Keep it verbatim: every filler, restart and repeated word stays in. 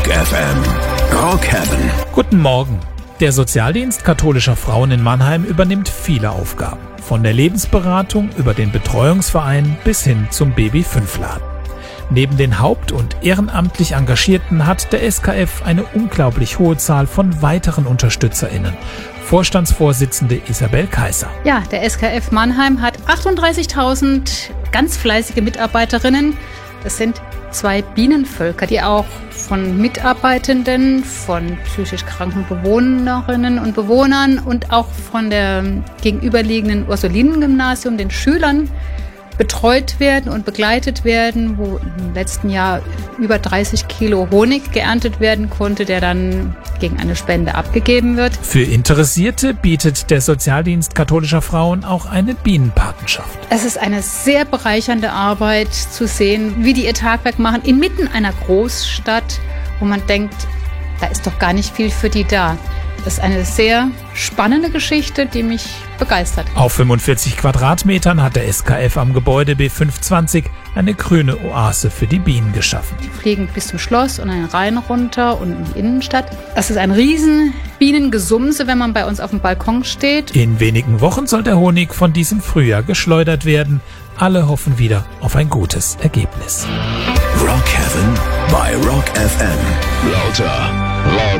Rock F M. Rock Heaven. Guten Morgen. Der Sozialdienst katholischer Frauen in Mannheim übernimmt viele Aufgaben. Von der Lebensberatung über den Betreuungsverein bis hin zum Baby fünf Laden. Neben den haupt- und ehrenamtlich Engagierten hat der S K F eine unglaublich hohe Zahl von weiteren UnterstützerInnen. Vorstandsvorsitzende Isabel Kaiser. Ja, der S K F Mannheim hat achtunddreißigtausend ganz fleißige Mitarbeiterinnen. Das sind zwei Bienenvölker, die auch von Mitarbeitenden, von psychisch kranken Bewohnerinnen und Bewohnern und auch von der gegenüberliegenden Ursulinen-Gymnasium, den Schülern, betreut werden und begleitet werden, wo im letzten Jahr über dreißig Kilo Honig geerntet werden konnte, der dann gegen eine Spende abgegeben wird. Für Interessierte bietet der Sozialdienst katholischer Frauen auch eine Bienenpatenschaft. Es ist eine sehr bereichernde Arbeit zu sehen, wie die ihr Tagwerk machen, inmitten einer Großstadt, wo man denkt, da ist doch gar nicht viel für die da. Das ist eine sehr spannende Geschichte, die mich begeistert. Auf fünfundvierzig Quadratmetern hat der S K F am Gebäude B fünfundzwanzig eine grüne Oase für die Bienen geschaffen. Die fliegen bis zum Schloss und an den Rhein runter und in die Innenstadt. Das ist ein riesen Bienengesumse, wenn man bei uns auf dem Balkon steht. In wenigen Wochen soll der Honig von diesem Frühjahr geschleudert werden. Alle hoffen wieder auf ein gutes Ergebnis. Rock Heaven bei Rock F M. Lauter. Laut.